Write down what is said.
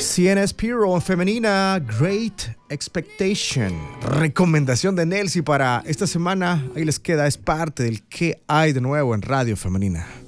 CNSPRO en femenina, Great Expectation. Recomendación de Nelsi para esta semana. Ahí les queda, es parte del ¿Qué hay de nuevo en Radio Femenina?